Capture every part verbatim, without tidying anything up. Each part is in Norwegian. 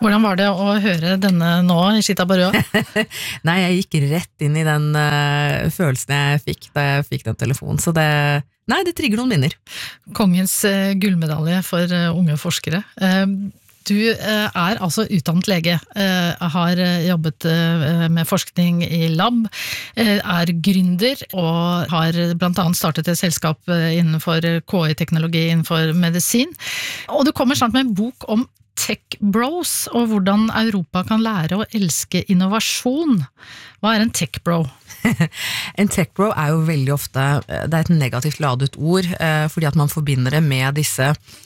Hvordan var det å høre denne nå i Chita Barua? Nei, jeg gikk rett inn i den uh, følelsen jeg fikk da jeg fikk den telefonen, så det, nei, det trigger noen minner. Kongens uh, gullmedalje for uh, unge forskere. Uh, du uh, er altså utdannet lege, uh, har jobbet uh, med forskning i lab, uh, er gründer og har blant annet startet et selskap uh, innenfor K I-teknologi innenfor medisin. Og du kommer snart med en bok om Tech Bros, og hvordan Europa kan lære å elske innovasjon. Hva er en tech bro? En tech bro er jo veldig ofte, det er et negativt ladet ord, fordi at man forbinder det med disse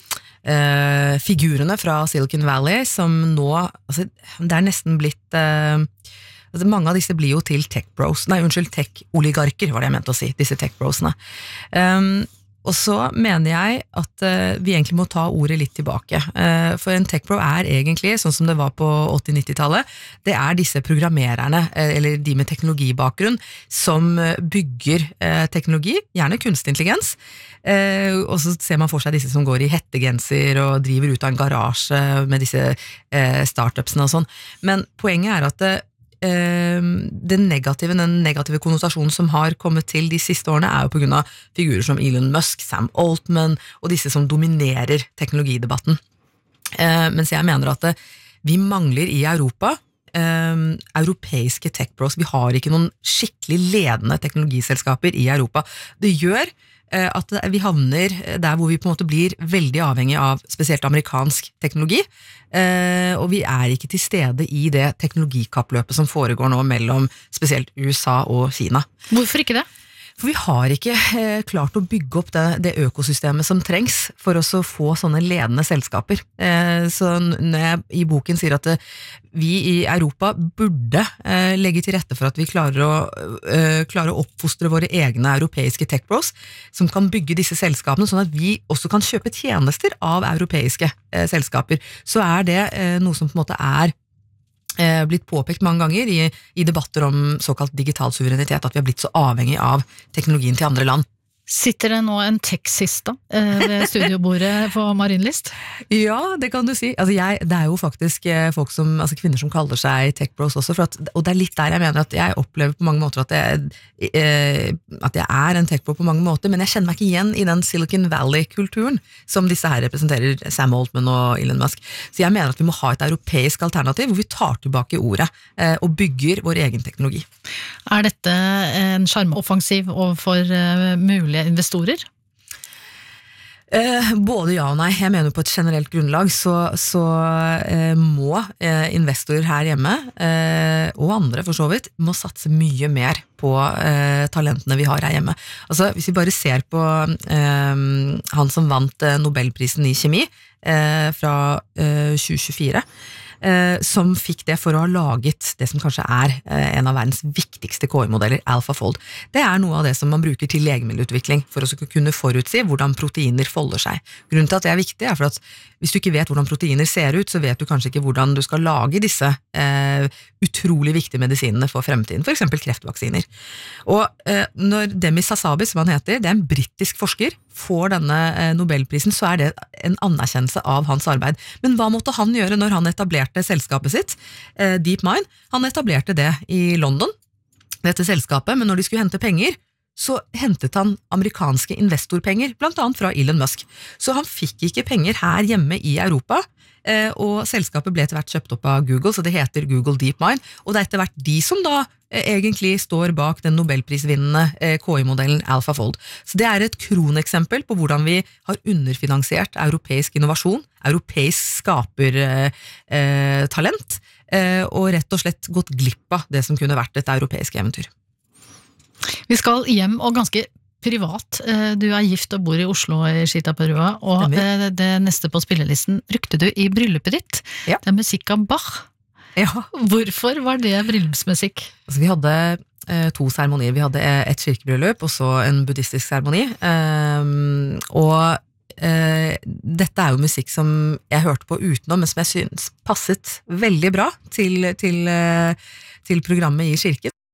uh, figurene fra Silicon Valley, som nå, altså, det er nesten blitt, uh, altså, mange av disse blir jo til tech bros, nei, unnskyld, tech-oligarker var det jeg mente å si, disse tech brosene. Um, Og så mener jeg at uh, vi egentlig må ta ordet litt tilbake. Uh, for en tech pro er egentlig, sånn som det var på åtti-nittitallet, det er disse programmererne, uh, eller de med teknologibakgrunn, som uh, bygger uh, teknologi, gjerne kunstig intelligens. Uh, og så ser man for seg disse som går i hettegenser og driver ut av en garasje med disse uh, startupsene og sånn. Men poenget er at uh, den negative, den negative konnotasjonen som har kommet til de siste årene er jo på grunn av figurer som Elon Musk, Sam Altman og disse som dominerer teknologidebatten. Eh, mens jeg mener at vi mangler i Europa eh, europeiske tech bros. Vi har ikke noen skikkelig ledende teknologiselskaper i Europa. Det gjør eh, at vi havner der hvor vi på en måte blir veldig avhengig av spesielt amerikansk teknologi. Uh, og vi er ikke til stede i det teknologikappløpet som foregår nå mellom spesielt U S A og Kina. Hvorfor ikke det? For vi har ikke uh, klart å bygge opp det, det økosystemet som trengs for oss å få sånne ledende selskaper. Uh, så når jeg i boken sier at uh, vi i Europa burde uh, legge til rette for at vi klarer å, uh, klarer å oppfostre våre egne europeiske tech bros, som kan bygge disse selskapene, sånn at vi også kan kjøpe tjenester av europeiske uh, selskaper, så er det uh, noe som på en måte er uh, blitt påpekt mange ganger i, i debatter om såkalt digital suverenitet, at vi har blitt så avhengig av teknologien til andre land. Sitter det nå en tech-sista eh, ved studiobordet på Marienlyst? Ja, det kan du si. Altså jeg, det er jo faktisk folk som, altså kvinner som kaller seg tech bros også, for at, og det er litt der jeg mener at jeg opplever på mange måter at jeg, eh, at jeg er en tech bro på mange måter, men jeg kjenner meg ikke igjen i den Silicon Valley-kulturen som disse her representerer, Sam Altman og Elon Musk. Så jeg mener at vi må ha et europeisk alternativ hvor vi tar tilbake ordet eh, og bygger vår egen teknologi. Er dette en sjarmoffensiv overfor uh, mulige investorer? Eh, både ja og nei. Jeg mener på et generelt grunnlag så, så eh, må eh, investorer her hjemme eh, og andre for så vidt må satse mye mer på eh, talentene vi har her hjemme. Altså hvis vi bare ser på eh, han som vant eh, Nobelprisen i kjemi eh, fra eh, tjue tjuefire, Eh, som fikk det for å ha laget det som kanskje er eh, en av verdens viktigste K I-modeller, AlphaFold. Det er noe av det som man bruker til legemiddelutvikling for å kunne forutsi hvordan proteiner folder seg. Grunnen til at det er viktig er for at hvis du ikke vet hvordan proteiner ser ut, så vet du kanskje ikke hvordan du skal lage disse eh, utrolig viktige medisinene for fremtiden, for eksempel kreftvaksiner. Og eh, når Demis Hassabis, som han heter, det er en brittisk forsker, får denne eh, Nobelprisen, så er det en anerkjennelse av hans arbeid. Men hva måtte han gjøre når han etablerte selskapet sitt, eh, DeepMind? Han etablerte det i London, dette selskapet, men når de skulle hente penger, så hentet han amerikanske investorpenger, blant annet fra Elon Musk. Så han fikk ikke penger her hjemme i Europa, og selskapet ble etter hvert kjøpt opp av Google, så det heter Google DeepMind, og det er etter hvert de som da egentlig står bak den nobelprisvinnende K I-modellen AlphaFold. Så det er et kroneksempel på hvordan vi har underfinansiert europeisk innovasjon, europeisk skapertalent, og rett og slett gått glipp av det som kunne vært et europeisk eventyr. Vi skal hjem og ganske privat. Du er gift og bor i Oslo i Chita Barua, og det, det neste på spillelisten rykte du i bryllupet ditt. Ja. Det er musikk av Bach. Ja. Hvorfor var det bryllupsmusikk? Altså, vi hadde eh, to seremonier. Vi hadde et kirkebryllup og så en buddhistisk seremoni. Um, og Uh, dette er jo musikk som jeg hørte på utenom, men som jeg synes passet veldig bra til, til, uh, til programmet i kirken.